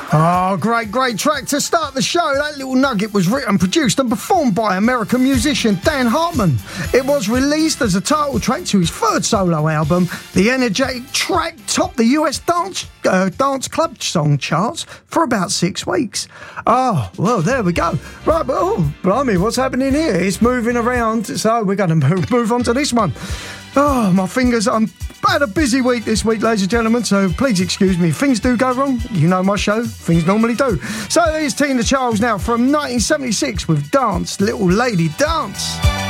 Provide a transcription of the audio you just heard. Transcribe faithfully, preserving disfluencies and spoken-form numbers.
Oh, great, great track to start the show. That little nugget was written, produced and performed by American musician Dan Hartman. It was released as a title track to his third solo album. The energetic track topped the U S dance uh, dance club song charts for about six weeks. Oh, well, there we go. Right, but, oh, blimey, what's happening here? It's moving around, so we're going to move, move on to this one. Oh, my fingers, I'm had a busy week this week, ladies and gentlemen, so please excuse me. Things do go wrong. You know my show. Things normally do. So here's Tina Charles now from nineteen seventy-six with Dance, Little Lady Dance.